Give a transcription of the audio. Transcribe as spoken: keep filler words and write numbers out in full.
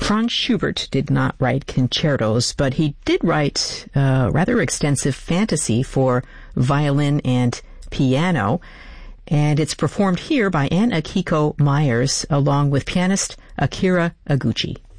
Franz Schubert did not write concertos, but he did write a rather extensive fantasy for violin and piano, and it's performed here by Ann Akiko Myers along with pianist Akira Aguchi.